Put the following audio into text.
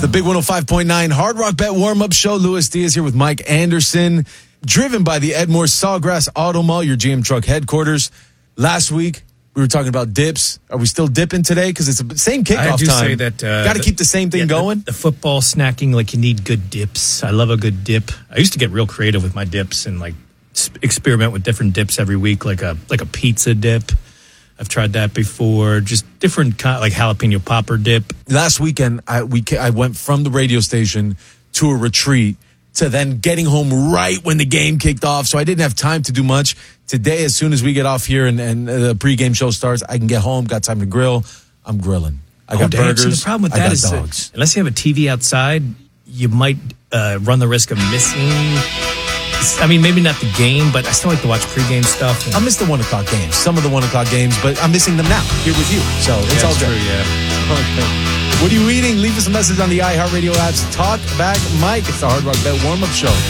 The Big 105.9 Hard Rock Bet Warm-Up Show. Louis Diaz here with Mike Anderson. Driven by the Edmore Sawgrass Auto Mall, your GM truck headquarters. Last week, we were talking about dips. Are we still dipping today? Because it's the same kickoff time. I do say that... Got to keep the same thing going. The football snacking, like you need good dips. I love a good dip. I used to get real creative with my dips and like experiment with different dips every week, like a pizza dip. I've tried that before. Just different like jalapeno popper dip. Last weekend, I went from the radio station to a retreat to then getting home right when the game kicked off. So I didn't have time to do much. Today, as soon as we get off here and the pregame show starts, I can get home, got time to grill. I'm grilling. I got burgers. The problem with that is dogs. Unless you have a TV outside, you might run the risk of missing... I mean, maybe not the game, but I still like to watch pregame stuff. I miss the 1 o'clock games, some of the 1 o'clock games, but I'm missing them now here with you. So it's all good. True, yeah. Okay. What are you eating? Leave us a message on the iHeartRadio apps. Talk back, Mike. It's the Hard Rock Bet Warm-Up Show.